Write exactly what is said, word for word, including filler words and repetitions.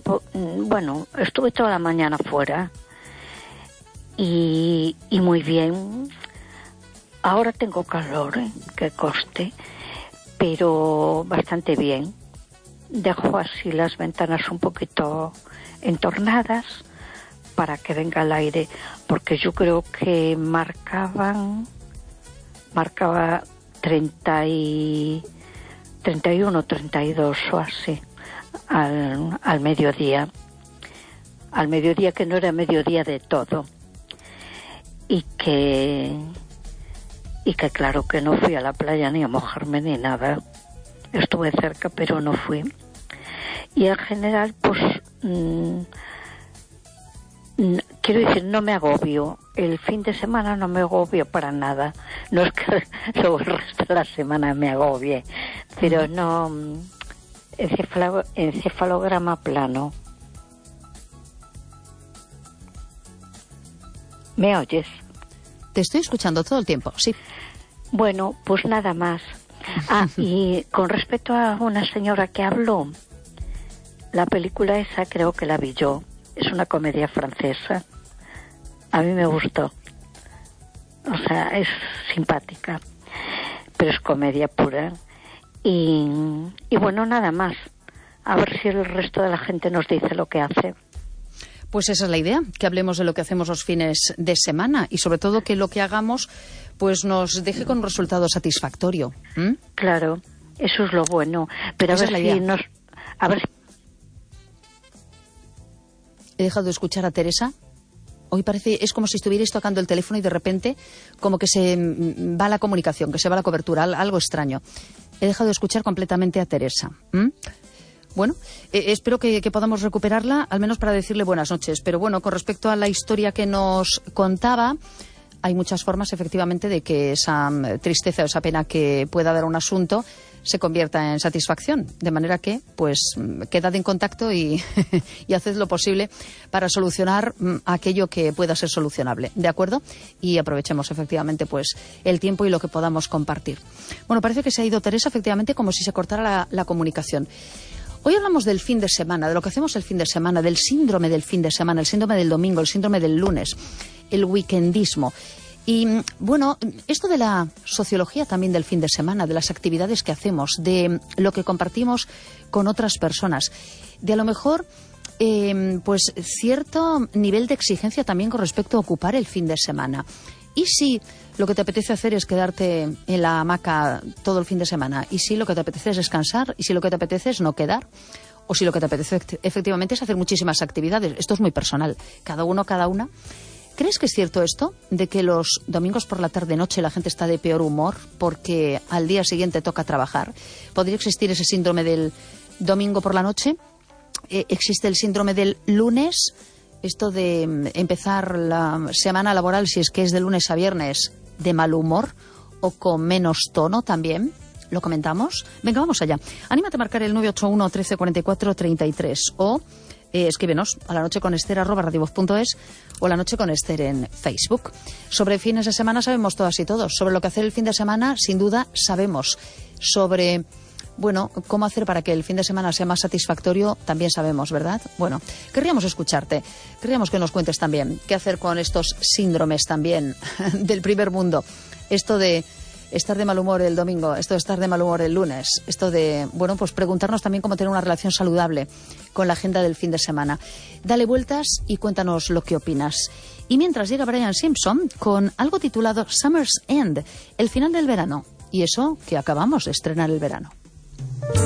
bueno, estuve toda la mañana fuera y, y muy bien. Ahora tengo calor, ¿eh? Que coste, pero bastante bien. Dejo así las ventanas un poquito entornadas para que venga el aire, porque yo creo que marcaban, marcaba treinta y treinta y uno, treinta y dos o así al, al mediodía, al mediodía que no era mediodía de todo, y que y que claro que no fui a la playa ni a mojarme ni nada. Estuve cerca pero no fui, y en general pues mmm, quiero decir, no me agobio. El fin de semana no me agobio para nada. No es que luego el resto de la semana me agobie, pero no. Encefalo, encefalograma plano. ¿Me oyes? Te estoy escuchando todo el tiempo, sí. Bueno, pues nada más. Ah, y con respecto a una señora que habló, la película esa creo que la vi yo. Es una comedia francesa. A mí me gustó. O sea, es simpática, pero es comedia pura. Y, y bueno, nada más. A ver si el resto de la gente nos dice lo que hace. Pues esa es la idea, que hablemos de lo que hacemos los fines de semana y sobre todo que lo que hagamos pues nos deje con un resultado satisfactorio. ¿Mm? Claro, eso es lo bueno. Pero esa a ver si idea. nos... A ver si... He dejado de escuchar a Teresa. Hoy parece, es como si estuvierais tocando el teléfono y de repente como que se va la comunicación, que se va la cobertura, algo extraño. He dejado de escuchar completamente a Teresa. ¿Mm? Bueno, eh, espero que, que podamos recuperarla, al menos para decirle buenas noches. Pero bueno, con respecto a la historia que nos contaba, hay muchas formas, efectivamente, de que esa tristeza o esa pena que pueda dar un asunto se convierta en satisfacción. De manera que, pues, quedad en contacto y, y haced lo posible para solucionar aquello que pueda ser solucionable. ¿De acuerdo? Y aprovechemos, efectivamente, pues, el tiempo y lo que podamos compartir. Bueno, parece que se ha ido Teresa, efectivamente, como si se cortara la, la comunicación. Hoy hablamos del fin de semana, de lo que hacemos el fin de semana, del síndrome del fin de semana, el síndrome del domingo, el síndrome del lunes, el weekendismo. Y bueno, esto de la sociología también del fin de semana, de las actividades que hacemos, de lo que compartimos con otras personas, de a lo mejor eh, pues cierto nivel de exigencia también con respecto a ocupar el fin de semana. ¿Y si lo que te apetece hacer es quedarte en la hamaca todo el fin de semana? ¿Y si lo que te apetece es descansar? ¿Y si lo que te apetece es no quedar? ¿O si lo que te apetece efectivamente es hacer muchísimas actividades? Esto es muy personal. Cada uno, cada una. ¿Crees que es cierto esto? De que los domingos por la tarde-noche la gente está de peor humor porque al día siguiente toca trabajar. ¿Podría existir ese síndrome del domingo por la noche? Eh, ¿Existe el síndrome del lunes? Esto de empezar la semana laboral, si es que es de lunes a viernes, de mal humor o con menos tono también. ¿Lo comentamos? Venga, vamos allá. Anímate a marcar el nueve ocho uno, trece, cuarenta y cuatro, treinta y tres o eh, escríbenos a la noche con Ester arroba radiovoz punto es o la noche con Ester en Facebook. Sobre fines de semana sabemos todas y todos. Sobre lo que hacer el fin de semana, sin duda, sabemos. Sobre... Bueno, cómo hacer para que el fin de semana sea más satisfactorio, también sabemos, ¿verdad? Bueno, querríamos escucharte, querríamos que nos cuentes también qué hacer con estos síndromes también del primer mundo. Esto de estar de mal humor el domingo, esto de estar de mal humor el lunes, esto de, bueno, pues preguntarnos también cómo tener una relación saludable con la agenda del fin de semana. Dale vueltas y cuéntanos lo que opinas. Y mientras llega Brian Simpson con algo titulado Summer's End, el final del verano. Y eso que acabamos de estrenar el verano.